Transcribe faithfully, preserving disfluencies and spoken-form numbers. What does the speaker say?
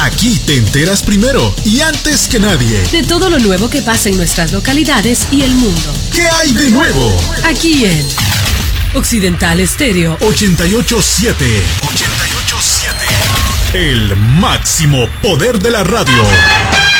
Aquí te enteras primero y antes que nadie de todo lo nuevo que pasa en nuestras localidades y el mundo. ¿Qué hay de nuevo? Aquí en Occidental Estéreo ochenta y ocho siete. ochenta y ocho siete. El máximo poder de la radio.